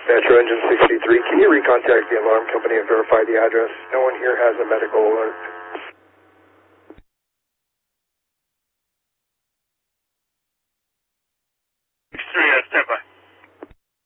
Metro Engine 63, can you recontact the alarm company and verify the address? No one here has a medical alert.